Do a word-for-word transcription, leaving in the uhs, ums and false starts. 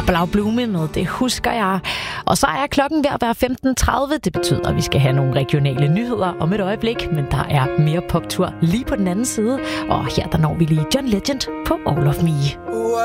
Blau Blume med Det husker jeg. Og så er klokken ved at være femten tredive. Det betyder, at vi skal have nogle regionale nyheder om et øjeblik. Men der er mere poptur lige på den anden side. Og her der når vi lige John Legend på All of Me.